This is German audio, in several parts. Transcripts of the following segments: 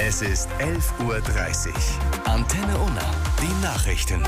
Es ist 11:30 Uhr. Antenne Unna, die Nachrichten.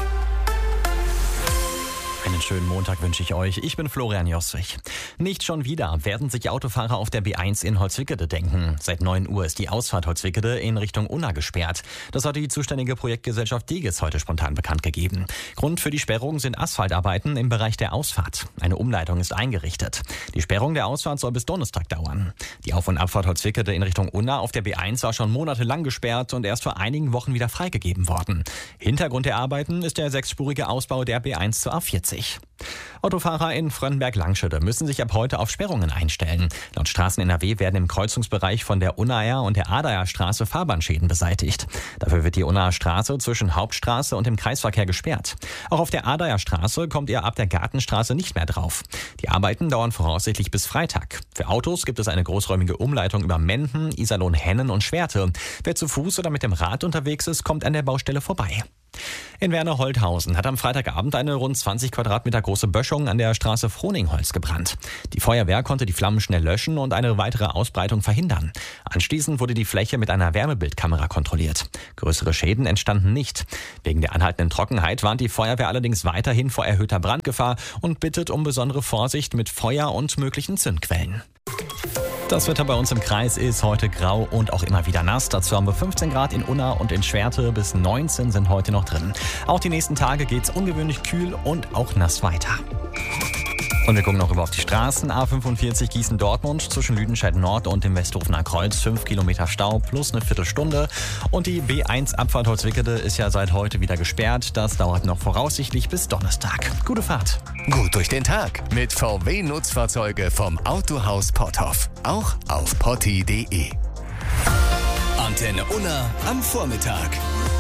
Einen schönen Montag wünsche ich euch. Ich bin Florian Josswig. Nicht schon wieder werden sich Autofahrer auf der B1 in Holzwickede denken. Seit 9 Uhr ist die Ausfahrt Holzwickede in Richtung Unna gesperrt. Das hat die zuständige Projektgesellschaft Diges heute spontan bekannt gegeben. Grund für die Sperrung sind Asphaltarbeiten im Bereich der Ausfahrt. Eine Umleitung ist eingerichtet. Die Sperrung der Ausfahrt soll bis Donnerstag dauern. Die Auf- und Abfahrt Holzwickede in Richtung Unna auf der B1 war schon monatelang gesperrt und erst vor einigen Wochen wieder freigegeben worden. Hintergrund der Arbeiten ist der 6-spurige Ausbau der B1 zur A40. Autofahrer in Frönnberg-Langschütte müssen sich ab heute auf Sperrungen einstellen. Laut Straßen NRW werden im Kreuzungsbereich von der Unnaer und der Adaer Straße Fahrbahnschäden beseitigt. Dafür wird die Unnaer Straße zwischen Hauptstraße und dem Kreisverkehr gesperrt. Auch auf der Adaer Straße kommt ihr ab der Gartenstraße nicht mehr drauf. Die Arbeiten dauern voraussichtlich bis Freitag. Für Autos gibt es eine großräumige Umleitung über Menden, Iserlohn, Hennen und Schwerte. Wer zu Fuß oder mit dem Rad unterwegs ist, kommt an der Baustelle vorbei. In Werner-Holthausen hat am Freitagabend eine rund 20 Quadratmeter große Böschung an der Straße Froningholz gebrannt. Die Feuerwehr konnte die Flammen schnell löschen und eine weitere Ausbreitung verhindern. Anschließend wurde die Fläche mit einer Wärmebildkamera kontrolliert. Größere Schäden entstanden nicht. Wegen der anhaltenden Trockenheit warnt die Feuerwehr allerdings weiterhin vor erhöhter Brandgefahr und bittet um besondere Vorsicht mit Feuer und möglichen Zündquellen. Das Wetter bei uns im Kreis ist heute grau und auch immer wieder nass. Dazu haben wir 15 Grad in Unna und in Schwerte, bis 19 sind heute noch drin. Auch die nächsten Tage geht's ungewöhnlich kühl und auch nass weiter. Und wir gucken noch rüber auf die Straßen. A45 Gießen-Dortmund zwischen Lüdenscheid Nord und dem Westhofener Kreuz. 5 Kilometer Stau plus eine Viertelstunde. Und die B1 Abfahrt Holzwickede ist ja seit heute wieder gesperrt. Das dauert noch voraussichtlich bis Donnerstag. Gute Fahrt. Gut durch den Tag mit VW-Nutzfahrzeuge vom Autohaus Potthoff. Auch auf potti.de. Antenne Unna am Vormittag.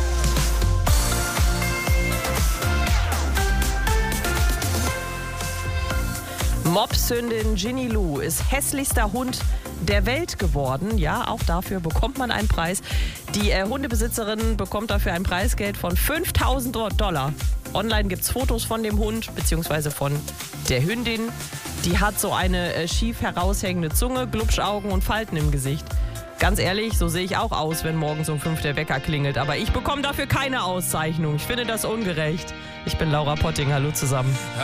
Mopshündin Ginny Lou ist hässlichster Hund der Welt geworden. Ja, auch dafür bekommt man einen Preis. Die Hundebesitzerin bekommt dafür ein Preisgeld von $5.000. Online gibt es Fotos von dem Hund bzw. von der Hündin. Die hat so eine schief heraushängende Zunge, Glubschaugen und Falten im Gesicht. Ganz ehrlich, so sehe ich auch aus, wenn morgens um 5 der Wecker klingelt. Aber ich bekomme dafür keine Auszeichnung. Ich finde das ungerecht. Ich bin Laura Potting. Hallo zusammen.